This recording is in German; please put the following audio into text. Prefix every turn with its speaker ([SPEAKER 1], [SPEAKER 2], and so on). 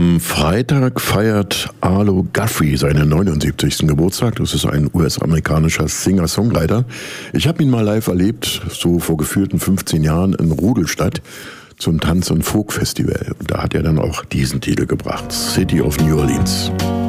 [SPEAKER 1] Am Freitag feiert Arlo Guthrie seinen 79. Geburtstag. Das ist ein US-amerikanischer Singer-Songwriter. Ich habe ihn mal live erlebt, so vor gefühlten 15 Jahren in Rudolstadt zum Tanz- und Folk-Festival. Und da hat er dann auch diesen Titel gebracht, City of New Orleans.